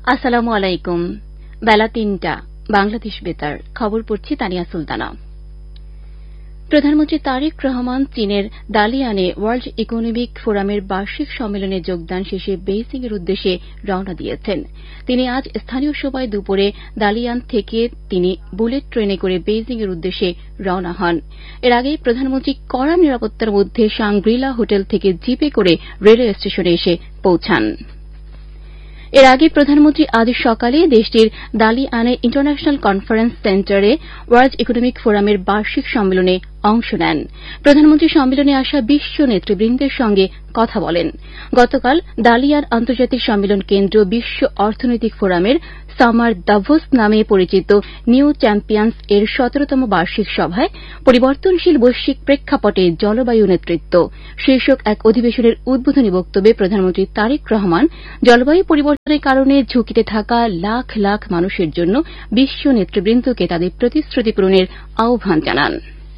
আসসালামু আলাইকুম। বেলা ৩টা, বাংলাদেশ বেতার। খবর পড়ছি তানিয়া সুলতানা। প্রধানমন্ত্রী তারেক রহমান চীনের দালিয়ানে ওয়ার্ল্ড ইকোনমিক ফোরামের বার্ষিক সম্মেলনে যোগদান শেষে বেইজিং এর উদ্দেশ্যে রওনা দিয়েছেন। তিনি আজ স্থানীয় সময় দুপুরে দালিয়ান থেকে তিনি বুলেট ট্রেনে করে বেইজিং এর উদ্দেশ্যে রওনা হন। এর আগে প্রধানমন্ত্রী কড়া নিরাপত্তার মধ্যে শাংগ্রিলা হোটেল থেকে জিপে করে রেলওয়ে স্টেশনে এসে পৌঁছান। এর আগে প্রধানমন্ত্রী আজ সকালে দেশটির দালিয়ানে ইন্টারন্যাশনাল কনফারেন্স সেন্টারে ওয়ার্ল্ড ইকোনমিক ফোরামের বার্ষিক সম্মেলনে অংশ নেন। প্রধানমন্ত্রী সম্মেলনে আসা বিশ্ব নেতৃবৃন্দের সঙ্গে কথা বলেন। গতকাল দালিয়ান আন্তর্জাতিক সম্মেলন কেন্দ্র বিশ্ব অর্থনৈতিক ফোরামের সামার দাভোস নামে পরিচিত নিউ চ্যাম্পিয়ন্স এর ১৭তম বার্ষিক সভায় পরিবর্তনশীল বৈশ্বিক প্রেক্ষাপটে জলবায়ু নেতৃত্ব শীর্ষক এক অধিবেশনের উদ্বোধনী বক্তব্যে প্রধানমন্ত্রী তারেক রহমান জলবায়ু পরিবর্তনের কারণে ঝুঁকিতে থাকা লাখ লাখ মানুষের জন্য বিশ্ব নেতৃবৃন্দকে তাদের প্রতিশ্রুতি পূরণের আহ্বান জানান।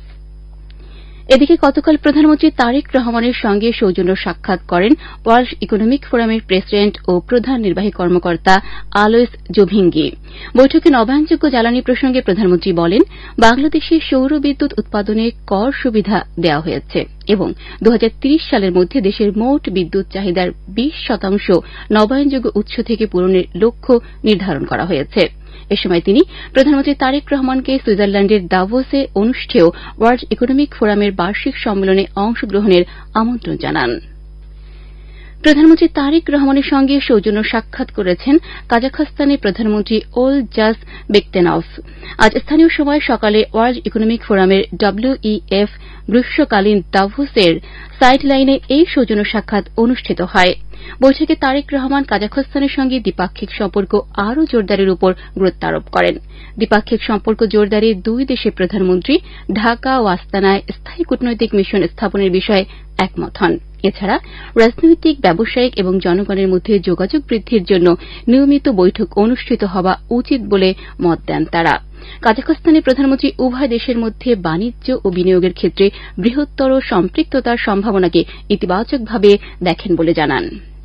এদিকে গতকাল প্রধানমন্ত্রী তারেক রহমানের সঙ্গে সৌজন্য সাক্ষাৎ করেন ওয়ার্ল্ড ইকোনমিক ফোরামের প্রেসিডেন্ট ও প্রধান নির্বাহী কর্মকর্তা আলোয়স জোভিঙ্গি। বৈঠকে নবায়নযোগ্য জ্বালানি প্রসঙ্গে প্রধানমন্ত্রী বলেন, বাংলাদেশে সৌর বিদ্যুৎ উৎপাদনে কর সুবিধা দেওয়া হয়েছে এবং ২০৩০ সালের মধ্যে দেশের মোট বিদ্যুৎ চাহিদার ২০% নবায়নযোগ্য উৎস থেকে পূরণের লক্ষ্য নির্ধারণ করা হয়েছে। এ সময় তিনি প্রধানমন্ত্রী তারেক রহমানকে সুইজারল্যান্ডের দাভোসে অনুষ্ঠেয় ওয়ার্ল্ড ইকোনমিক ফোরামের বার্ষিক সম্মেলনে অংশগ্রহণের আমন্ত্রণ জানান। প্রধানমন্ত্রী তারেক রহমানের সঙ্গে সৌজন্য সাক্ষাৎ করেছেন কাজাখস্তানের প্রধানমন্ত্রী ওলজাস বেকতেনভ। আজ স্থানীয় সময় সকালে ওয়ার্ল্ড ইকোনমিক ফোরামের WEF গ্রীষ্মকালীন দাভোসের সাইড লাইনে এই সৌজন্য সাক্ষাৎ অনুষ্ঠিত হয়। বৈঠকে তারেক রহমান কাজাখস্তানের সঙ্গে দ্বিপাক্ষিক সম্পর্ক আরও জোরদারের উপর গুরুত্ব আরোপ করেন। দ্বিপাক্ষিক সম্পর্ক জোরদারে দুই দেশের প্রধানমন্ত্রী ঢাকা ও আস্তানায় স্থায়ী কূটনৈতিক মিশন স্থাপনের বিষয়ে একমত হন। এছাড়া রাজনৈতিক, ব্যবসায়িক এবং জনগণের মধ্যে যোগাযোগ বৃদ্ধির জন্য নিয়মিত বৈঠক অনুষ্ঠিত হওয়া উচিত বলে মত দেন তারা। কাজাখস্তানের প্রধানমন্ত্রী উভয় দেশের মধ্যে বাণিজ্য ও বিনিয়োগের ক্ষেত্রে বৃহত্তর সম্পৃক্ততার সম্ভাবনাকে ইতিবাচকভাবে দেখেন বলে জানান।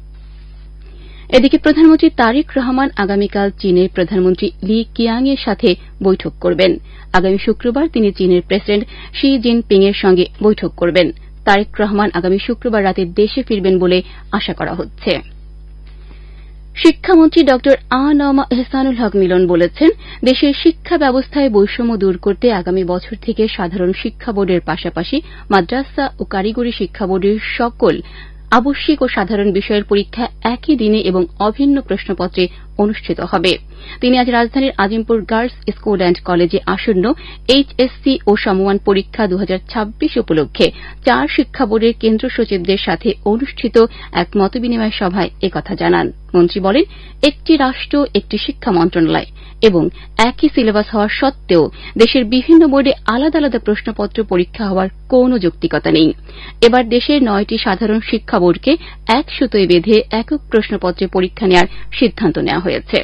এদিকে প্রধানমন্ত্রী তারেক রহমান আগামীকাল চীনের প্রধানমন্ত্রী লি কিয়াং এর সাথে বৈঠক করবেন। আগামী শুক্রবার তিনি চীনের প্রেসিডেন্ট শি জিনপিং এর সঙ্গে বৈঠক করবেন। তারেক রহমান আগামী শুক্রবার রাতে দেশে ফিরবেন বলে আশা করা হচ্ছে। শিক্ষামন্ত্রী ড আ.ন.মা এহসানুল হক মিলন বলেছেন, দেশের শিক্ষা ব্যবস্থায় বৈষম্য দূর করতে আগামী বছর থেকে সাধারণ শিক্ষা বোর্ডের পাশাপাশি মাদ্রাসা ও কারিগরি শিক্ষা বোর্ডের সকল আবশ্যিক ও সাধারণ বিষয়ের পরীক্ষা একই দিনে এবং অভিন্ন প্রশ্নপত্রে অনুষ্ঠিত হবে। তিনি আজ রাজধানীর আজিমপুর গার্লস স্কুল অ্যান্ড কলেজে আসন্ন HSC ও সমমান পরীক্ষা ২০২৬ উপলক্ষে ৪ শিক্ষা বোর্ডের কেন্দ্র সচিবদের সাথে অনুষ্ঠিত এক মতবিনিময় সভায় একথা জানান। মন্ত্রী বলেন, একটি রাষ্ট্র, একটি শিক্ষা মন্ত্রণালয় এবং একই সিলেবাস হওয়া সত্ত্বেও দেশের বিভিন্ন বোর্ডে আলাদা আলাদা প্রশ্নপত্র পরীক্ষা হওয়ার কোনো যৌক্তিকতা নেই। এবার দেশের ৯টি সাধারণ শিক্ষা বোর্ডকে এক সুতোয় বেঁধে একক প্রশ্নপত্রে পরীক্ষা নেওয়ার সিদ্ধান্ত নেওয়া হয়েছে।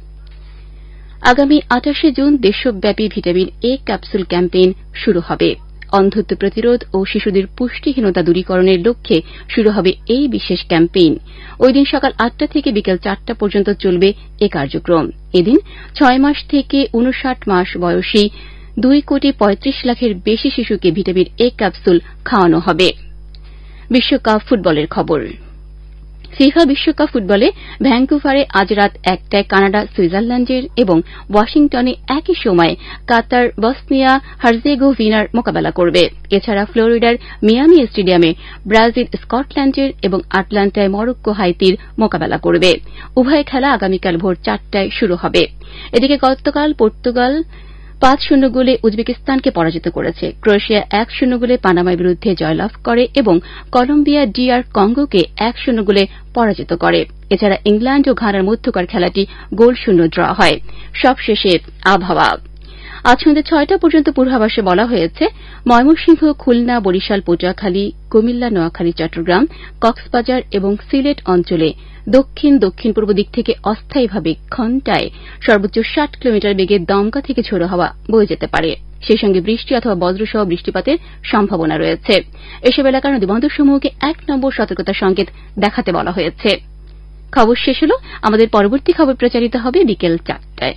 আগামী ২৮শে জুন দেশব্যাপী ভিটামিন A ক্যাপসুল ক্যাম্পেইন শুরু হবে। অন্ধত্ব প্রতিরোধ ও শিশুদের পুষ্টিহীনতা দূরীকরণের লক্ষ্যে শুরু হবে এই বিশেষ ক্যাম্পেইন। ওই দিন সকাল ৮টা থেকে বিকেল ৪টা পর্যন্ত চলবে এ কার্যক্রম। এদিন ৬ মাস থেকে ৫৯ মাস বয়সী ২,৩৫,০০,০০০-এর বেশি শিশুকে ভিটামিন A ক্যাপসুল খাওয়ানো হবে। বিশ্বকাপ ফুটবলের খবর। ফিফা বিশ্বকাপ ফুটবলে ভ্যাঙ্কুভারে আজ রাত ১টায় কানাডা সুইজারল্যান্ডের এবং ওয়াশিংটনে একই সময়ে কাতার বসনিয়া হার্জেগোভিনার মোকাবেলা করবে। এছাড়া ফ্লোরিডার মিয়ামি স্টেডিয়ামে ব্রাজিল স্কটল্যান্ডের এবং আটলান্টায় মরক্কো হাইতির মোকাবেলা করবে। উভয় খেলা আগামীকাল ভোর ৪টায় শুরু হবে। এদিকে গতকাল পর্তুগাল ৫-০ গোলে উজবেকিস্তানকে পরাজিত করেছে। ক্রোয়েশিয়া ১-০ গোলে পানামার বিরুদ্ধে জয়লাভ করে এবং কলম্বিয়া DR কঙ্গোকে ১-০ গোলে পরাজিত করে। এছাড়া ইংল্যান্ড ও ঘানার মধ্যকার খেলাটি গোলশূন্য ড্র হয়। সবশেষে আবহাওয়া। আজ সন্ধ্যে ৬টা পর্যন্ত পূর্বাভাসে বলা হয়েছে, ময়মনসিংহ, খুলনা, বরিশাল, পটুয়াখালী, কুমিল্লা, নোয়াখালী, চট্টগ্রাম, কক্সবাজার এবং সিলেট অঞ্চলে দক্ষিণ দক্ষিণ পূর্ব দিক থেকে অস্থায়ীভাবে ঘণ্টায় সর্বোচ্চ ৬০ কিলোমিটার বেগে দমকা থেকে ঝোড়ো হাওয়া বয়ে যেতে পারে। সেই সঙ্গে বৃষ্টি অথবা বজ্রসহ বৃষ্টিপাতের সম্ভাবনা রয়েছে। এসব এলাকার নদীবন্দরসমূহকে ১ নম্বর সতর্কতা সংকেত দেখাতে বলা হয়েছে। খবর শেষ হল। আমাদের পরবর্তী খবর প্রচারিত হবে বিকেল 4টায়।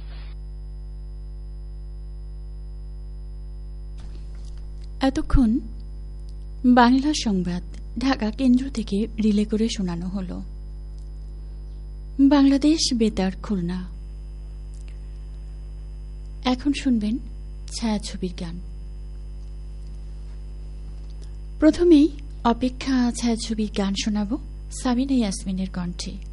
এতক্ষণ বাংলা সংবাদ ঢাকা কেন্দ্র থেকে রিলে করে শোনানো হল। বাংলাদেশ বেতার খুলনা। এখন শুনবেন ছায়াছবির গান। প্রথমেই অপেক্ষা ছায়াছবির গান শোনাব সাবিনা ইয়াসমিনের কণ্ঠে।